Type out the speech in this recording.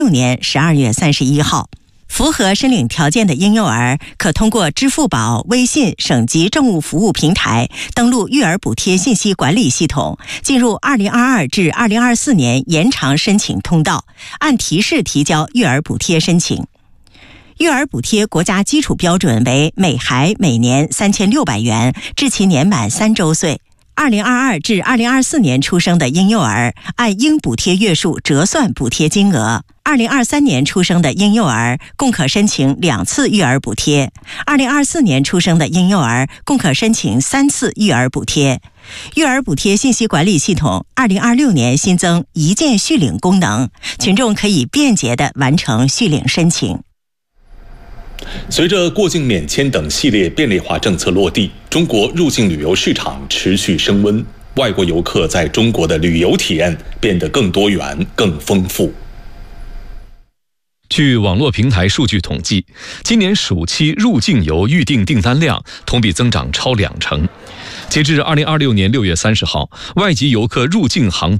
年12月31号。符合申领条件的婴幼儿可通过支付宝、微信省级政务服务平台登录育儿补贴信息管理系统，进入2022至2024年延长申请通道，按提示提交育儿补贴申请。育儿补贴国家基础标准为每孩每年3600元，至其年满3周岁。2022至2024年出生的婴幼儿按应补贴月数折算补贴金额。2023年出生的婴幼儿共可申请2次育儿补贴，2024年出生的婴幼儿共可申请3次育儿补贴。育儿补贴信息管理系统2026年新增一键续领功能，群众可以便捷地完成续领申请。 随着过境免签等系列便利化政策落地，中国入境旅游市场持续升温，外国游客在中国的旅游体验变得更多元、更丰富。 据网络平台数据统计，今年暑期入境游预订订单量同比增长超20%。截至2026年6月30号，外籍游客入境航